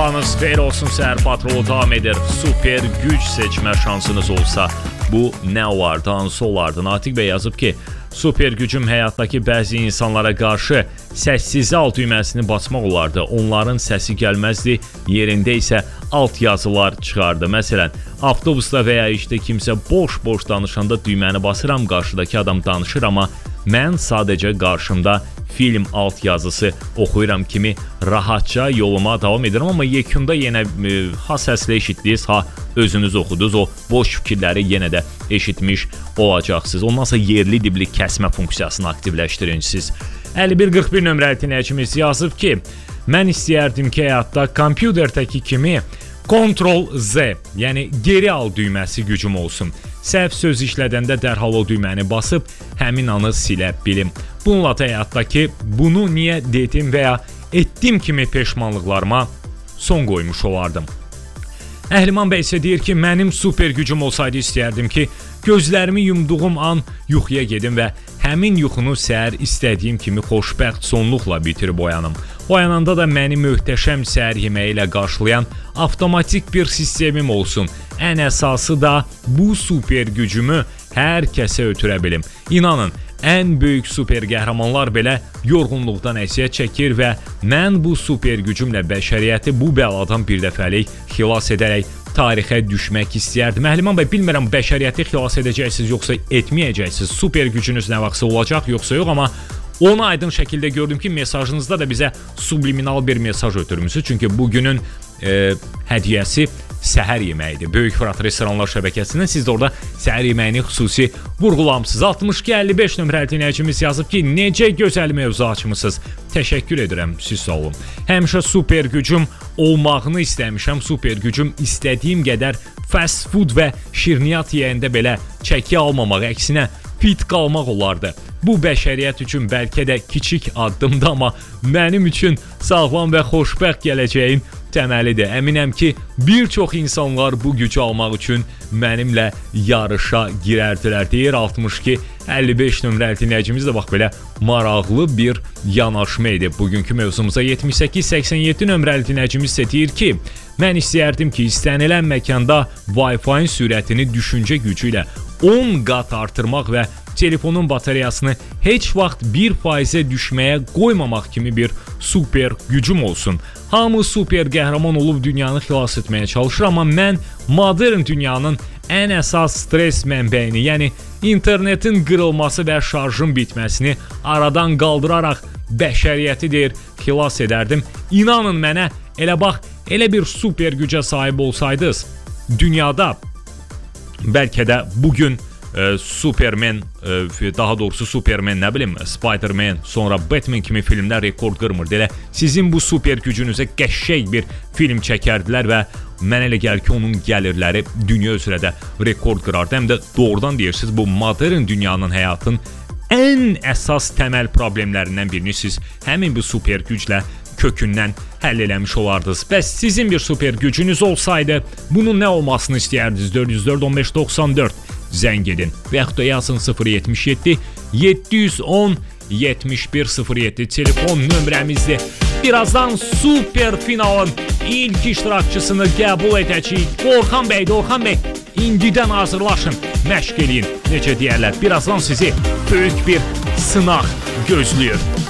Sabahınız xeyir olsun, səhər patrolu davam edir. Super güc seçmə şansınız olsa, bu nə olardı, hansı olardı? Natiq bəy yazıb ki, super gücüm həyatdakı bəzi insanlara qarşı səssiz alt düyməsini basmaq olardı. Onların səsi gəlməzdi, yerində isə alt yazılar çıxardı. Məsələn, avtobusda və ya işdə kimsə boş-boş danışanda düyməni basıram, qarşıdakı adam danışır, amma mən sadəcə qarşımda film alt yazısı oxuyuram kimi rahatca yoluma davam edirəm, amma yekunda yenə ha səslə eşitdiniz, ha özünüz oxudunuz, o boş fikirləri yenə də eşitmiş olacaqsınız. Ondan sonra yerli dibli kəsmə funksiyasını aktivləşdirirsiniz. 5141 nömrəli dinləyicimiz yazıb ki, mən istəyərdim ki, həyatda kompüterdəki kimi Ctrl-Z, yəni geri al düyməsi gücüm olsun. Səhv söz işlədəndə dərhal o düyməni basıb həmin anı silə bilim. Bununla da həyatdakı bunu niyə dedim və ya etdim kimi peşmanlıqlarıma son qoymuş olardım. Əhliman bəy isə deyir ki, mənim super gücüm olsaydı istəyərdim ki, gözlərimi yumduğum an yuxuya gedim və həmin yuxunu səhər istədiyim kimi xoşbəxt sonluqla bitirib oyanım. Oyananda da məni möhtəşəm səhər yeməyi ilə qarşılayan avtomatik bir sistemim olsun. Ən əsası da bu super gücümü hər kəsə ötürə bilim. İnanın, ən böyük super qəhrəmanlar belə yorğunluqdan əziyyət çəkir və mən bu super gücümlə bəşəriyyəti bu bəladan birdəfəlik xilas edərək tarixə düşmək istəyərdim. Əhliman bəy, bilmirəm bəşəriyyəti xilas edəcəksiniz yoxsa etməyəcəksiniz. Super gücünüz nə vaxtsa olacaq yoxsa yox, amma onu aydın şəkildə gördüm ki, mesajınızda da bizə subliminal bir mesaj ötürmüsünüz. Çünki bugünün hədiyyəsi səhər yeməyidir. Böyük Fırat Restoranlar şəbəkəsindən siz də orada səhər yeməyini xüsusi vurğulamısınız. 6255 nömrəli dinləyicimiz yazıb ki, necə gözəl mövzu açmısınız. Təşəkkür edirəm, siz sağ olun. Həmişə super gücüm olmağını istəmişəm. Super gücüm istədiyim qədər fast food və şirniyyat yeyəndə belə çəki almamaq, əksinə fit qalmaq olardı. Bu bəşəriyyət üçün bəlkə də kiçik addımdır, amma mənim üçün sağlam və xoşbəxt gələcəyin təməlidir. Əminəm ki, bir çox insanlar bu gücü almaq üçün mənimlə yarışa girərdilər, deyir 6255 nömrəli dinləyicimiz də bax belə maraqlı bir yanaşma idi. Bugünkü mövzumuza 7887 nömrəli dinləyicimiz isə deyir ki, mən istəyərdim ki, istənilən məkanda Wi-Fi-in sürətini düşüncə gücü ilə 10 qat artırmaq və telefonun batareyasını heç vaxt 1%-ə düşməyə qoymamaq kimi bir super gücüm olsun. Hamı super qəhrəman olub dünyanı xilas etməyə çalışır, amma mən modern dünyanın ən əsas stres mənbəyini, yəni internetin qırılması və şarjın bitməsini aradan qaldıraraq bəşəriyyəti deyir, xilas edərdim. İnanın mənə, elə bax, elə bir super gücə sahib olsaydınız, dünyada bəlkə də bugün Superman, daha doğrusu Superman, nə bilim, Spider-Man, sonra Batman kimi filmlər rekord qırmırdı. Elə sizin bu super gücünüzə qəşəng bir film çəkərdilər və mənə elə gəlir ki, onun gəlirləri dünya üzrə də rekord qırardı. Həm də doğrudan deyirsiniz, bu modern dünyanın, həyatın ən əsas təməl problemlərindən birini siz həmin bu super güclə kökündən həll eləmiş olardınız. Bəs sizin bir super gücünüz olsaydı, bunun nə olmasını istəyərdiniz? 404-1594 zəng edin və yaxud da yazın 077 710 7107 telefon nömrəmizdir. Birazdan super finalın ilk iştirakçısını qəbul edəcəyik. Orxan bəy, indidən hazırlaşın, məşq eləyin. Necə deyərlər, birazdan sizi böyük bir sınaq gözləyir.